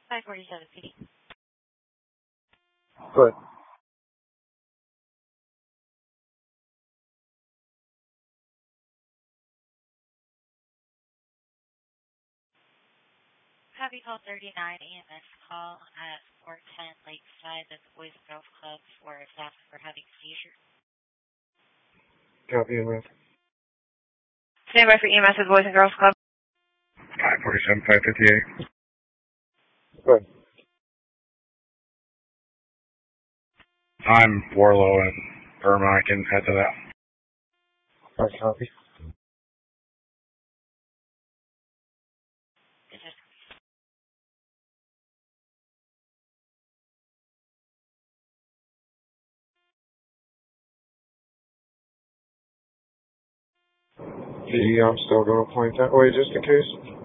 547 PD. Good. Copy call 39 EMS call at 410 Lakeside at the Boys and Girls Club for staff for having seizure. Copy EMS. Stand by for EMS at the Boys and Girls Club. 547, 558. Good. I'm Warlow and Irma. I can head to that. Alright, copy. I'm still going to point that way just in case.